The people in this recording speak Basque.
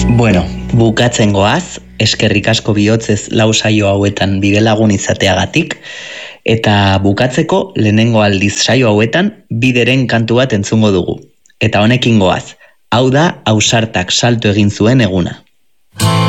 Bueno, bukatzen goaz, eskerrik asko bihotzez lau saio hauetan bidelagun izateagatik, eta bukatzeko lehenengo aldiz saio hauetan bideren kantu bat entzungo dugu. Eta honekin goaz, hau da ausartak salto egin zuen eguna.